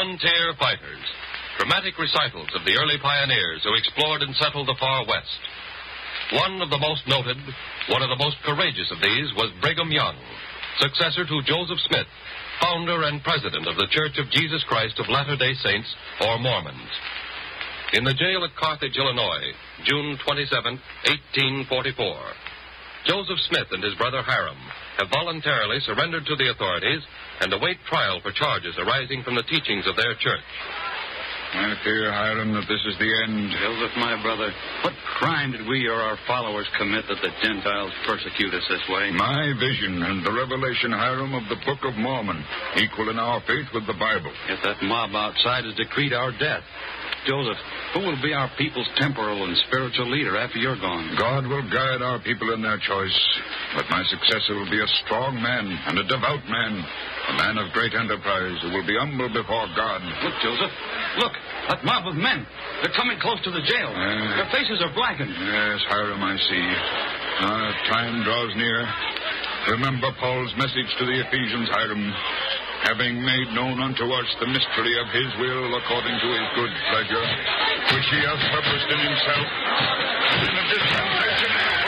Frontier Fighters, dramatic recitals of the early pioneers who explored and settled the far West. One of the most noted, one of the most courageous of these was Brigham Young, successor to Joseph Smith, founder and president of the Church of Jesus Christ of Latter-day Saints, or Mormons. In the jail at Carthage, Illinois, June 27, 1844, Joseph Smith and his brother Hiram have voluntarily surrendered to the authorities and await trial for charges arising from the teachings of their church. I fear, Hiram, that this is the end. Joseph, my brother, what crime did we or our followers commit that the Gentiles persecute us this way? My vision and the revelation, Hiram, of the Book of Mormon, equal in our faith with the Bible. Yet that mob outside has decreed our death. Joseph, who will be our people's temporal and spiritual leader after you're gone? God will guide our people in their choice, but my successor will be a strong man and a devout man, a man of great enterprise who will be humble before God. Look, Joseph, look, that mob of men. They're coming close to the jail. Their faces are blackened. Yes, Hiram, I see. Our time draws near. Remember Paul's message to the Ephesians, Hiram. Having made known unto us the mystery of his will according to his good pleasure, which he hath purposed in himself, and of dispensation